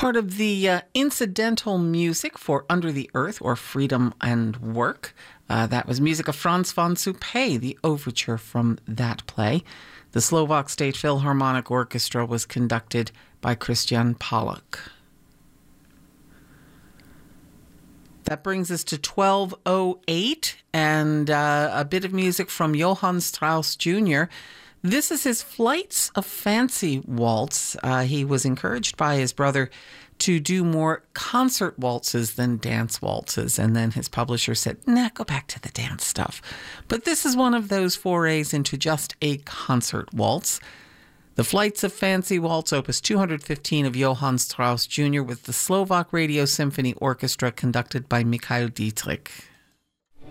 Part of the incidental music for Under the Earth or Freedom and Work. That was music of Franz von Suppé, the overture from that play. The Slovak State Philharmonic Orchestra was conducted by Christian Pollack. That brings us to 12:08 and a bit of music from Johann Strauss Jr. This is his Flights of Fancy waltz. He was encouraged by his brother to do more concert waltzes than dance waltzes. And then his publisher said, nah, go back to the dance stuff. But this is one of those forays into just a concert waltz. The Flights of Fancy Waltz, opus 215 of Johann Strauss Jr. with the Slovak Radio Symphony Orchestra conducted by Mikhail Dietrich.